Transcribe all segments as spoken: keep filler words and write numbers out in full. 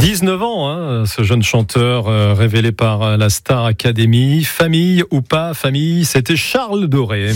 dix-neuf ans, hein, ce jeune chanteur euh, révélé par euh, la Star Academy. Famille ou pas famille, c'était Charles Doré.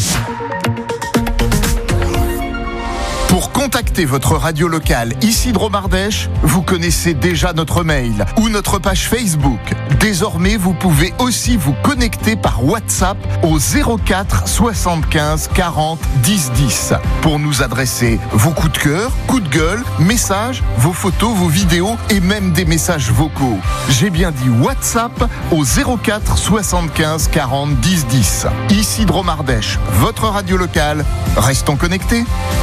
Pour contacter votre radio locale ici de Romardèche, vous connaissez déjà notre mail ou notre page Facebook. Désormais, vous pouvez aussi vous connecter par WhatsApp au zéro quatre soixante-quinze quarante dix dix pour nous adresser vos coups de cœur, coups de gueule, messages, vos photos, vos vidéos et même des messages vocaux. J'ai bien dit WhatsApp au zéro quatre soixante-quinze quarante dix dix. Ici de Romardèche, votre radio locale. Restons connectés.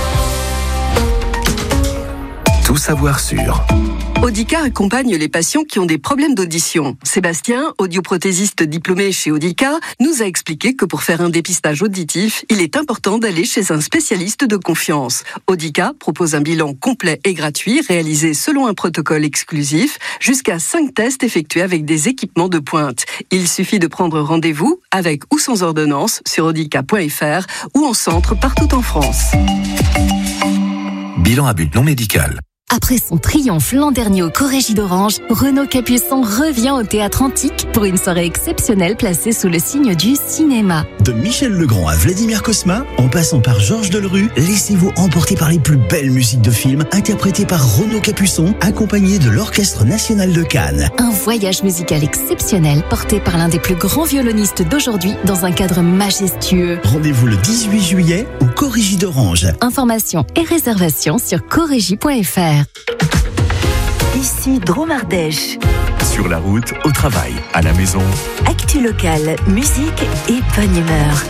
Tout savoir sur. Audica accompagne les patients qui ont des problèmes d'audition. Sébastien, audioprothésiste diplômé chez Audica, nous a expliqué que pour faire un dépistage auditif, il est important d'aller chez un spécialiste de confiance. Audica propose un bilan complet et gratuit réalisé selon un protocole exclusif, jusqu'à cinq tests effectués avec des équipements de pointe. Il suffit de prendre rendez-vous avec ou sans ordonnance sur audica point f r ou en centre partout en France. Bilan à but non médical. Après son triomphe l'an dernier au Corrégie d'Orange, Renaud Capuçon revient au Théâtre Antique pour une soirée exceptionnelle placée sous le signe du cinéma. De Michel Legrand à Vladimir Cosma, en passant par Georges Delerue, laissez-vous emporter par les plus belles musiques de films interprétées par Renaud Capuçon, accompagné de l'Orchestre National de Cannes. Un voyage musical exceptionnel porté par l'un des plus grands violonistes d'aujourd'hui dans un cadre majestueux. Rendez-vous le dix-huit juillet au Corrégie d'Orange. Informations et réservations sur corrégie point f r. Ici Dromardèche. Sur la route, au travail, à la maison. Actu locale, musique et bonne humeur.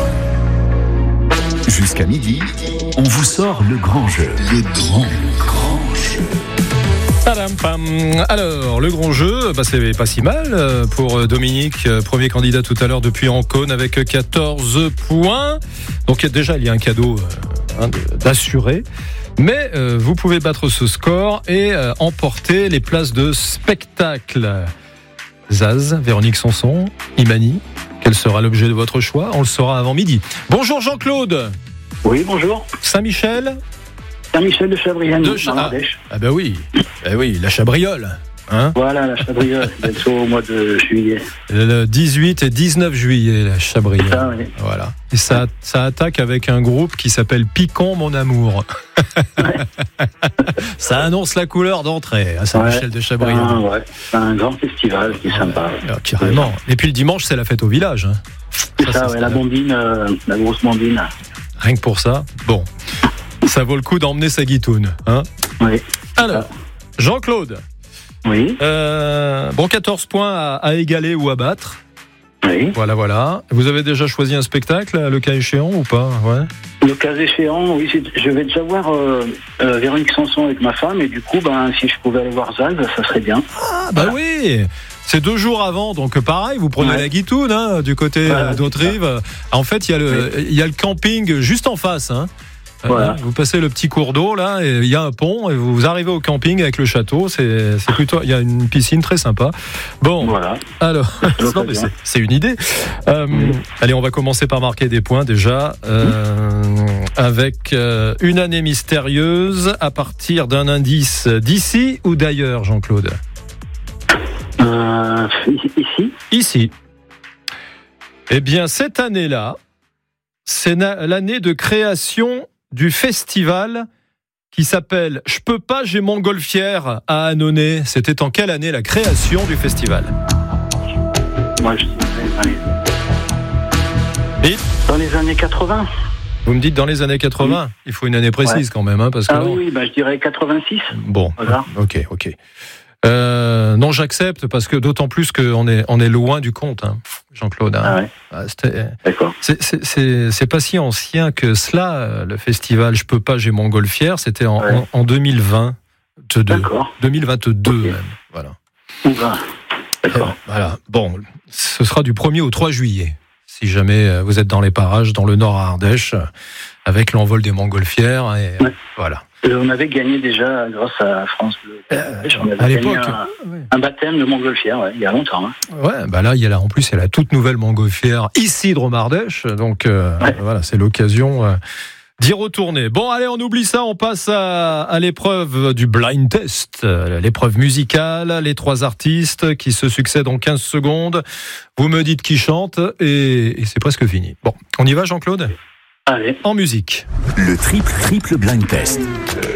Jusqu'à midi, on vous sort le grand jeu. Le grand, grand jeu. Padam, pam. Alors, le grand jeu, bah, c'est pas si mal pour Dominique, premier candidat tout à l'heure depuis Ancône avec quatorze points. Donc déjà, il y a un cadeau hein, d'assuré. Mais euh, vous pouvez battre ce score et euh, emporter les places de spectacle. Zaz, Véronique Sanson, Imani, quel sera l'objet de votre choix ? On le saura avant midi. Bonjour Jean-Claude. Oui, bonjour. Saint-Michel. Saint-Michel de Chabriol. De Cha- ah, ah ben oui, ben oui, la Chabriole. Hein voilà, la Chabriole, bientôt au mois de juillet. Le dix-huit et dix-neuf juillet, la Chabriole. Ça, oui. Voilà. Et ça, ça attaque avec un groupe qui s'appelle Piquant mon amour. Ouais. Ça annonce la couleur d'entrée à Saint-Michel ouais, de Chabriol. C'est un, ouais, c'est un grand festival qui est sympa. Alors, carrément. Et puis le dimanche, c'est la fête au village. Hein. C'est ça, ça ouais, la bondine, euh, la grosse bondine. Rien que pour ça, bon, ça vaut le coup d'emmener sa guitoune. Hein oui. Alors, Jean-Claude. Oui. Euh, bon, quatorze points à, à égaler ou à battre. Oui. Voilà, voilà. Vous avez déjà choisi un spectacle, le cas échéant ou pas ? Ouais. Le cas échéant, oui. Je vais déjà voir euh, euh, Véronique Sanson avec ma femme et du coup, ben, si je pouvais aller voir Zaz, ça serait bien. Ah, bah voilà. Oui. C'est deux jours avant, donc pareil, vous prenez ouais. la guitoune hein, du côté voilà, d'Autrive. En fait, il y a le, oui. il y a le camping juste en face. Hein. Voilà. Euh, vous passez le petit cours d'eau là, et il y a un pont et vous arrivez au camping avec le château. C'est, c'est plutôt, il y a une piscine très sympa. Bon, voilà. Alors, non, mais c'est, c'est une idée. Euh, mmh. Allez, on va commencer par marquer des points déjà euh, mmh. avec euh, une année mystérieuse à partir d'un indice d'ici ou d'ailleurs, Jean-Claude. Euh, ici. Ici. Eh bien, cette année-là, c'est na- l'année de création du festival qui s'appelle « Je peux pas, j'ai montgolfière » à Annonay. C'était en quelle année la création du festival ? Moi, je dirais dans les années quatre-vingts. Vous me dites dans les années quatre-vingts ? Il faut une année précise ouais. quand même. Hein, parce que ah là, oui, bah, je dirais quatre-vingt-six. Bon, voilà. ok, ok. Euh, non, j'accepte parce que d'autant plus qu'on est, on est loin du compte, hein, Jean-Claude. Hein. Ah ouais. C'était, D'accord. C'est, c'est, c'est, c'est pas si ancien que cela, le festival Je peux pas, j'ai montgolfière. C'était en, ouais. en, en deux mille vingt-deux. D'accord. deux mille vingt-deux okay. même. Voilà. Oula. D'accord. Euh, voilà. Bon, ce sera du premier au trois juillet. Si jamais vous êtes dans les parages, dans le Nord à Ardèche, avec l'envol des montgolfières. Et ouais. Voilà. On avait gagné déjà, grâce à France Bleu, euh, on avait à l'époque, un, ouais. un baptême de montgolfière, ouais, il y a longtemps. Hein. Ouais, bah là, il y a là, en plus, il y a la toute nouvelle montgolfière ici de Romardèche, donc euh, ouais. voilà, c'est l'occasion euh, d'y retourner. Bon, allez, on oublie ça, on passe à, à l'épreuve du blind test, l'épreuve musicale, les trois artistes qui se succèdent en quinze secondes. Vous me dites qui chante et, et c'est presque fini. Bon, on y va, Jean-Claude ? Allez. En musique. Le triple triple blind test.